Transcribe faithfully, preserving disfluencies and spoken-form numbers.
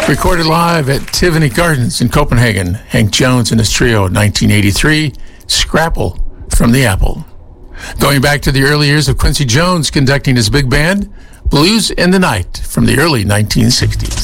Recorded live at Tivoli Gardens in Copenhagen, Hank Jones and his trio, nineteen eighty-three, Scrapple from the Apple. Going back to the early years of Quincy Jones conducting his big band, Blues in the Night from the early nineteen sixties.